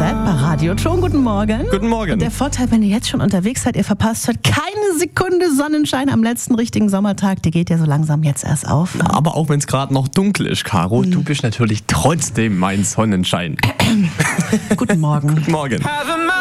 That bei Radio Schon. Guten Morgen. Guten Morgen. Der Vorteil, wenn ihr jetzt schon unterwegs seid, ihr verpasst heute keine Sekunde Sonnenschein am letzten richtigen Sommertag. Die geht ja so langsam jetzt erst auf. Aber auch wenn es gerade noch dunkel ist, Caro, du bist natürlich trotzdem mein Sonnenschein. Guten Morgen. Guten Morgen.